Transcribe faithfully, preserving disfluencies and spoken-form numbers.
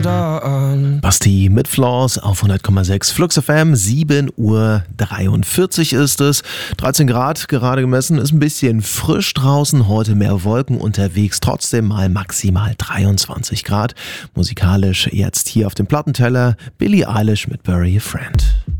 da an. Basti mit Flaws auf hundert Komma sechs Flux F M, sieben Uhr dreiundvierzig ist es. dreizehn Grad gerade gemessen, ist ein bisschen frisch draußen, heute mehr Wolken unterwegs, trotzdem mal maximal dreiundzwanzig Grad. Musikalisch jetzt hier auf dem Plattenteller Billie Eilish mit Bury a Friend.